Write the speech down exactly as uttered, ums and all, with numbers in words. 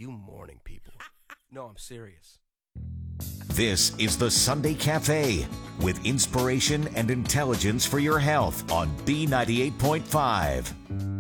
You morning people. No, I'm serious. This is the Sunday Cafe with inspiration and intelligence for your health on B ninety-eight point five.